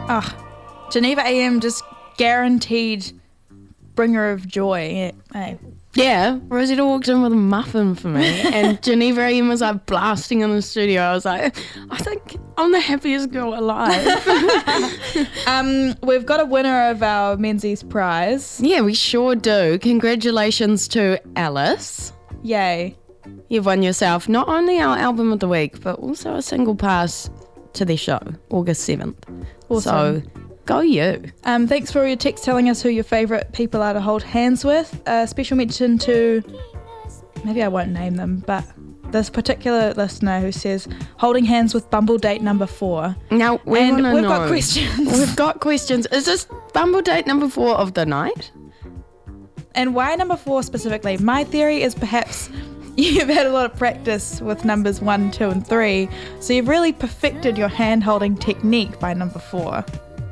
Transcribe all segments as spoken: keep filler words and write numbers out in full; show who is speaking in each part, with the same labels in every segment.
Speaker 1: Oh, Geneva A M just guaranteed bringer of joy. Hey.
Speaker 2: Yeah, Rosetta walked in with a muffin for me, and Geneva A M was like blasting in the studio. I was like, I think I'm the happiest girl alive.
Speaker 1: um, we've got a winner of our Menzies prize.
Speaker 2: Yeah, we sure do. Congratulations to Alice.
Speaker 1: Yay.
Speaker 2: You've won yourself not only our album of the week, but also a single pass to their show, August seventh.
Speaker 1: Awesome.
Speaker 2: So, go you.
Speaker 1: Um, thanks for all your texts telling us who your favourite people are to hold hands with. A uh, special mention to, maybe I won't name them, but this particular listener who says, holding hands with Bumble date number four.
Speaker 2: Now, we
Speaker 1: and
Speaker 2: wanna
Speaker 1: we've
Speaker 2: know.
Speaker 1: got questions.
Speaker 2: We've got questions. Is this Bumble date number four of the night?
Speaker 1: And why number four specifically? My theory is perhaps you've had a lot of practice with numbers one, two, and three, so you've really perfected your hand-holding technique by number four.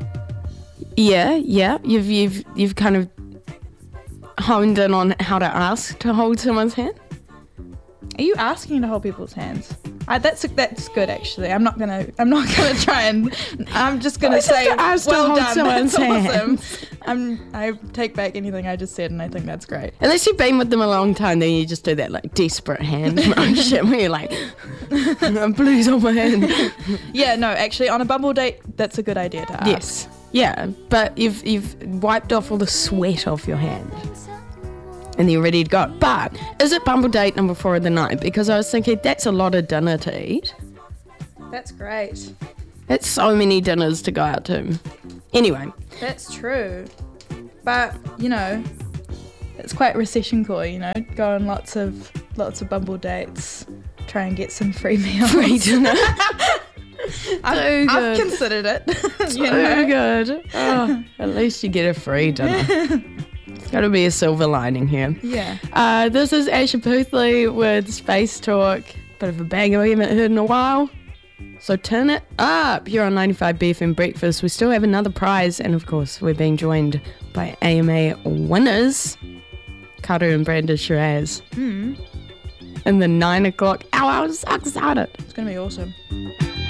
Speaker 2: Yeah, yeah. You've you've you've kind of honed in on how to ask to hold someone's hand.
Speaker 1: Are you asking to hold people's hands? I, that's that's good actually. I'm not gonna I'm not gonna try and I'm just gonna
Speaker 2: I
Speaker 1: say
Speaker 2: just asked to
Speaker 1: well
Speaker 2: hold
Speaker 1: done.
Speaker 2: someone's
Speaker 1: That's awesome.
Speaker 2: hand.
Speaker 1: I'm I take back anything I just said, and I think that's great.
Speaker 2: Unless you've been with them a long time, then you just do that like desperate hand motion where you're like, blues on my hand.
Speaker 1: Yeah, no, actually, on a Bumble date, that's a good idea to ask.
Speaker 2: Yes, yeah, but you've you've wiped off all the sweat off your hand. And you're ready to go. But is it Bumble date number four of the night? Because I was thinking that's a lot of dinner to eat.
Speaker 1: That's great.
Speaker 2: That's so many dinners to go out to. Anyway.
Speaker 1: That's true. But, you know, it's quite recession core, you know, go on lots of lots of Bumble dates, try and get some free meals.
Speaker 2: Free dinner.
Speaker 1: I've,
Speaker 2: So
Speaker 1: I've
Speaker 2: good.
Speaker 1: considered it. you
Speaker 2: So
Speaker 1: know?
Speaker 2: good. Oh, at least you get a free dinner. It's got to be a silver lining here.
Speaker 1: Yeah.
Speaker 2: Uh, this is Asha Puthli with Space Talk. Bit of a banger we haven't heard in a while. So turn it up. You're on ninety-five B F M Breakfast. We still have another prize. And of course, we're being joined by A M A winners, Karu and Brandon Shiraz.
Speaker 1: Mm.
Speaker 2: In the nine o'clock hour. I'm so excited.
Speaker 1: It's going to be awesome.